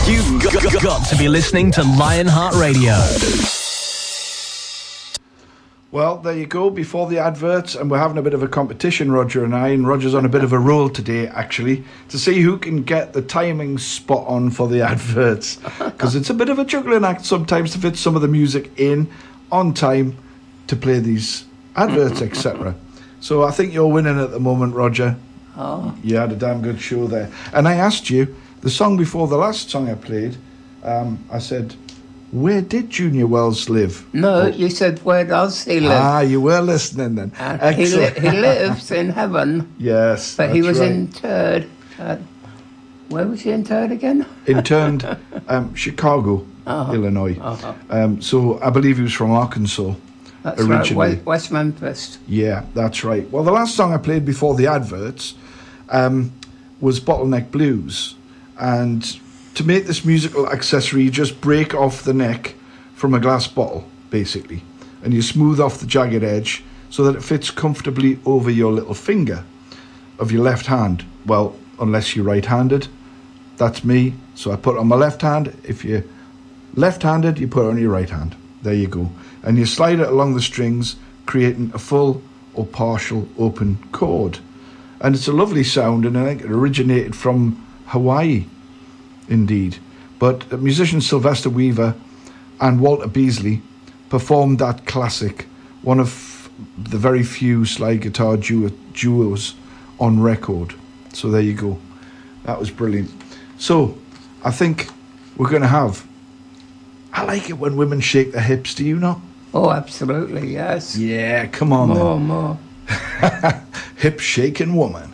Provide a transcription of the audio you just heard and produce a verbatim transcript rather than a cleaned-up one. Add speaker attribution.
Speaker 1: You've got, got to be listening to Lionheart Radio.
Speaker 2: Well, there you go, before the adverts, and we're having a bit of a competition, Roger and I, and Roger's on a bit of a roll today, actually, to see who can get the timing spot on for the adverts, because it's a bit of a juggling act sometimes to fit some of the music in on time to play these adverts, et cetera. So I think you're winning at the moment, Roger.
Speaker 3: Oh.
Speaker 2: You had a damn good show there. And I asked you, the song before the last song I played, um, I said, where did Junior Wells live?
Speaker 3: No,
Speaker 2: oh.
Speaker 3: you said, where does he live?
Speaker 2: Ah, you were listening then.
Speaker 3: Uh, he, li- he lives in heaven.
Speaker 2: Yes,
Speaker 3: But he was
Speaker 2: right.
Speaker 3: interred. Uh, where was he interred again?
Speaker 2: Interned um, Chicago,
Speaker 3: uh-huh.
Speaker 2: Illinois.
Speaker 3: Uh-huh.
Speaker 2: Um, so I believe he was from Arkansas.
Speaker 3: That's
Speaker 2: originally.
Speaker 3: right, West Memphis.
Speaker 2: Yeah, that's right. Well, the last song I played before the adverts um, was Bottleneck Blues. And to make this musical accessory, you just break off the neck from a glass bottle, basically. And you smooth off the jagged edge so that it fits comfortably over your little finger of your left hand. Well, unless you're right-handed. That's me. So I put it on my left hand. If you're left-handed, you put it on your right hand. There you go. And you slide it along the strings, creating a full or partial open chord. And it's a lovely sound, and I think it originated from Hawaii. Indeed. But musician Sylvester Weaver and Walter Beasley performed that classic, one of the very few slide guitar duo- duos on record. So there you go. That was brilliant. So I think we're going to have... I like it when women shake their hips, do you not?
Speaker 3: Oh, absolutely, yes.
Speaker 2: Yeah, come on
Speaker 3: more,
Speaker 2: then.
Speaker 3: More,
Speaker 2: Hip shaking woman.